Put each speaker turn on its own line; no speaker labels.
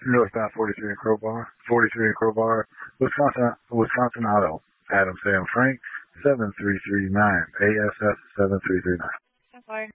Northbound 43 in Crowbar, Wisconsin Auto. Adam Sam Frank, 7339, ASS 7339.